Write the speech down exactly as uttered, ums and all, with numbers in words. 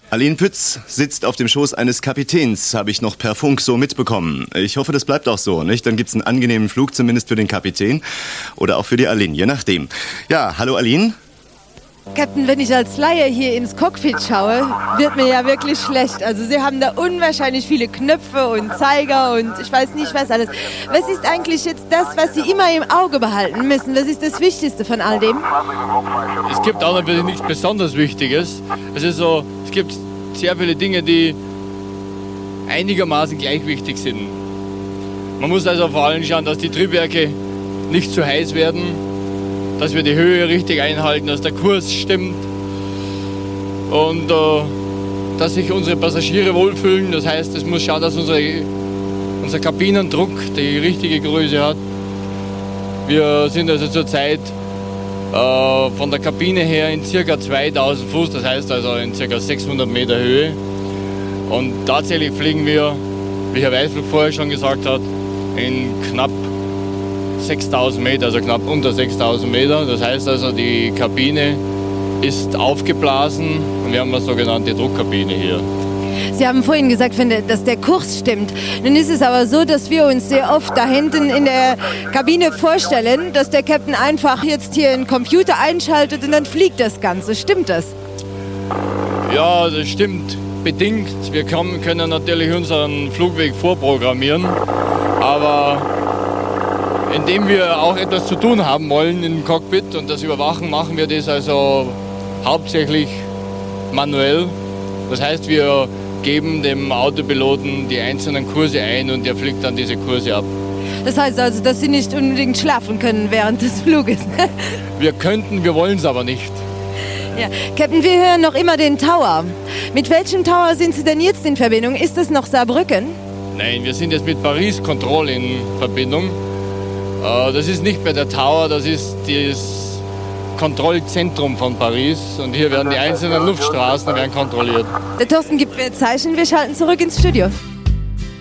Aline Pütz sitzt auf dem Schoß eines Kapitäns, habe ich noch per Funk so mitbekommen. Ich hoffe, das bleibt auch so, nicht? Dann gibt's einen angenehmen Flug, zumindest für den Kapitän oder auch für die Aline, je nachdem. Ja, hallo Aline. Captain, wenn ich als Laie hier ins Cockpit schaue, wird mir ja wirklich schlecht. Also Sie haben da unwahrscheinlich viele Knöpfe und Zeiger und ich weiß nicht was alles. Was ist eigentlich jetzt das, was Sie immer im Auge behalten müssen? Was ist das Wichtigste von all dem? Es gibt auch natürlich nichts besonders Wichtiges. Es ist so, es gibt sehr viele Dinge, die einigermaßen gleich wichtig sind. Man muss also vor allem schauen, dass die Triebwerke nicht zu heiß werden, dass wir die Höhe richtig einhalten, dass der Kurs stimmt und äh, dass sich unsere Passagiere wohlfühlen. Das heißt, es muss schauen, dass unsere, unser Kabinendruck die richtige Größe hat. Wir sind also zurzeit äh, von der Kabine her in ca. zweitausend Fuß, das heißt also in ca. sechshundert Meter Höhe. Und tatsächlich fliegen wir, wie Herr Weisflug vorher schon gesagt hat, in knapp sechstausend Meter, also knapp unter sechstausend Meter. Das heißt also, die Kabine ist aufgeblasen und wir haben eine sogenannte Druckkabine hier. Sie haben vorhin gesagt, dass der Kurs stimmt. Nun ist es aber so, dass wir uns sehr oft da hinten in der Kabine vorstellen, dass der Captain einfach jetzt hier einen Computer einschaltet und dann fliegt das Ganze. Stimmt das? Ja, das stimmt bedingt. Wir können natürlich unseren Flugweg vorprogrammieren, aber indem wir auch etwas zu tun haben wollen im Cockpit und das überwachen, machen wir das also hauptsächlich manuell. Das heißt, wir geben dem Autopiloten die einzelnen Kurse ein und der fliegt dann diese Kurse ab. Das heißt also, dass Sie nicht unbedingt schlafen können während des Fluges? Wir könnten, wir wollen es aber nicht. Ja. Captain, wir hören noch immer den Tower. Mit welchem Tower sind Sie denn jetzt in Verbindung? Ist das noch Saarbrücken? Nein, wir sind jetzt mit Paris Control in Verbindung. Das ist nicht mehr der Tower, das ist das Kontrollzentrum von Paris. Und hier werden die einzelnen Luftstraßen werden kontrolliert. Der Thorsten gibt mir Zeichen, wir schalten zurück ins Studio.